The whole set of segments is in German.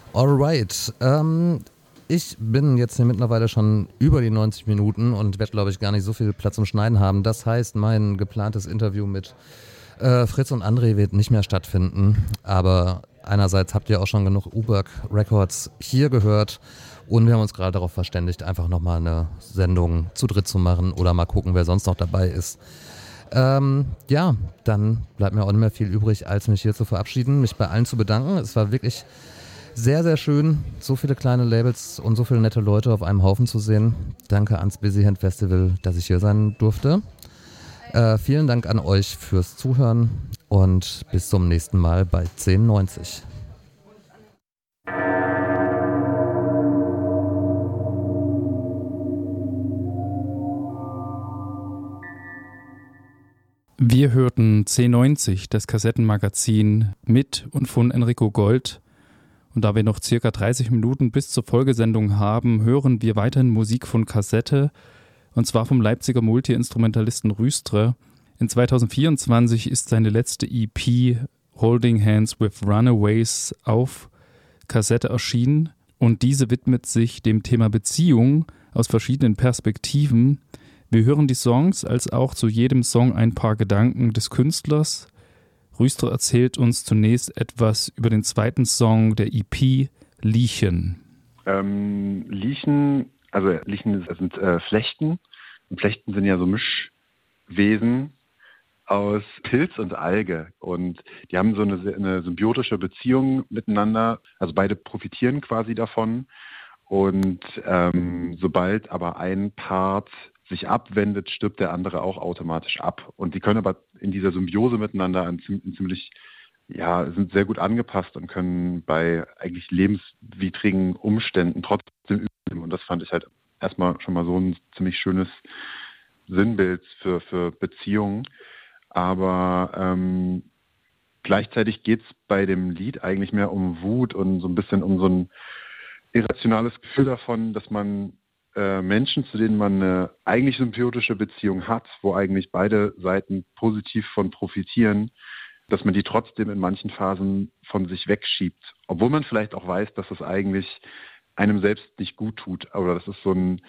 Alright. Ich bin jetzt hier mittlerweile schon über die 90 Minuten und werde, glaube ich, gar nicht so viel Platz zum Schneiden haben. Das heißt, mein geplantes Interview mit Fritz und André wird nicht mehr stattfinden. Aber einerseits habt ihr auch schon genug Ubak Records hier gehört und wir haben uns gerade darauf verständigt, einfach nochmal eine Sendung zu dritt zu machen oder mal gucken, wer sonst noch dabei ist. Ja, dann bleibt mir auch nicht mehr viel übrig, als mich hier zu verabschieden, mich bei allen zu bedanken. Es war wirklich sehr, sehr schön, so viele kleine Labels und so viele nette Leute auf einem Haufen zu sehen. Danke ans Busy Hand Festival, dass ich hier sein durfte. Vielen Dank an euch fürs Zuhören und bis zum nächsten Mal bei 1090. Wir hörten C90, das Kassettenmagazin mit und von Enrico Gold. Und da wir noch circa 30 Minuten bis zur Folgesendung haben, hören wir weiterhin Musik von Kassette, und zwar vom Leipziger Multi-Instrumentalisten Rüstre. In 2024 ist seine letzte EP Holding Hands with Runaways auf Kassette erschienen, und diese widmet sich dem Thema Beziehung aus verschiedenen Perspektiven. Wir hören die Songs, als auch zu jedem Song ein paar Gedanken des Künstlers. Rüstre erzählt uns zunächst etwas über den zweiten Song der EP, Liechen. Liechen sind Flechten. Und Flechten sind ja so Mischwesen aus Pilz und Alge. Und die haben so eine symbiotische Beziehung miteinander. Also beide profitieren quasi davon. Und sobald aber ein Part sich abwendet, stirbt der andere auch automatisch ab. Und die können aber in dieser Symbiose miteinander sind sehr gut angepasst und können bei eigentlich lebenswidrigen Umständen trotzdem üben. Und das fand ich halt erstmal schon mal so ein ziemlich schönes Sinnbild für Beziehungen. Aber gleichzeitig geht es bei dem Lied eigentlich mehr um Wut und so ein bisschen um so ein irrationales Gefühl davon, dass man Menschen, zu denen man eine eigentlich symbiotische Beziehung hat, wo eigentlich beide Seiten positiv von profitieren, dass man die trotzdem in manchen Phasen von sich wegschiebt. Obwohl man vielleicht auch weiß, dass es eigentlich einem selbst nicht gut tut. Aber das ist so ein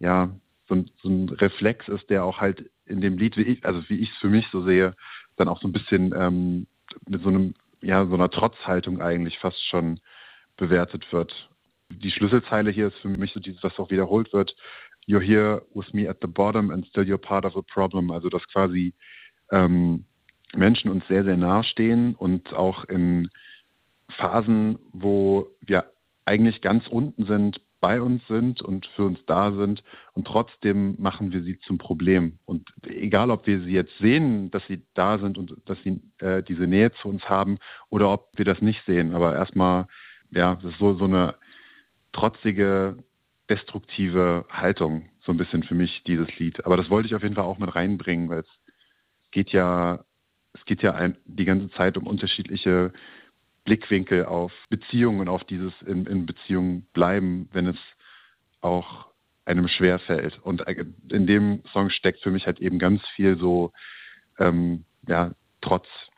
Reflex ist, der auch halt in dem Lied, wie ich es für mich so sehe, dann auch so ein bisschen mit so einer Trotzhaltung eigentlich fast schon bewertet wird. Die Schlüsselzeile hier ist für mich so dieses, was auch wiederholt wird: You're here with me at the bottom and still you're part of the problem. Also dass quasi Menschen uns sehr, sehr nahe stehen und auch in Phasen, wo wir eigentlich ganz unten sind, bei uns sind und für uns da sind, und trotzdem machen wir sie zum Problem. Und egal, ob wir sie jetzt sehen, dass sie da sind und dass sie diese Nähe zu uns haben, oder ob wir das nicht sehen, aber erstmal, das ist so eine trotzige, destruktive Haltung, so ein bisschen für mich, dieses Lied. Aber das wollte ich auf jeden Fall auch mit reinbringen, weil es geht ja die ganze Zeit um unterschiedliche Blickwinkel auf Beziehungen und auf dieses in Beziehung bleiben, wenn es auch einem schwerfällt. Und in dem Song steckt für mich halt eben ganz viel so Trotz